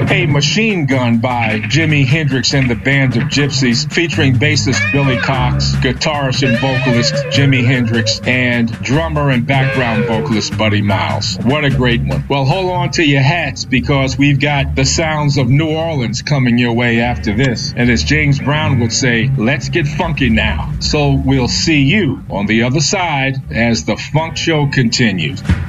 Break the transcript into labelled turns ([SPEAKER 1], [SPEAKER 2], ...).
[SPEAKER 1] A Machine Gun by Jimi Hendrix and the Band of Gypsies, featuring bassist Billy Cox, guitarist and vocalist Jimi Hendrix, and drummer and background vocalist Buddy Miles. What a great one. Well, hold on to your hats because we've got the sounds of New Orleans coming your way after this. And as James Brown would say, let's get funky now. So we'll see you on the other side as the Funk Show continues.